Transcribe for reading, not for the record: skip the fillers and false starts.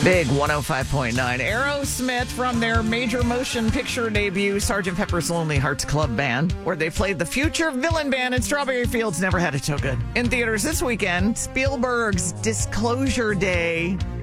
Big 105.9. Aerosmith from their major motion picture debut, Sgt. Pepper's Lonely Hearts Club Band, where they played the future villain band in Strawberry Fields Never Had It So Good. In theaters this weekend, Spielberg's Disclosure Day.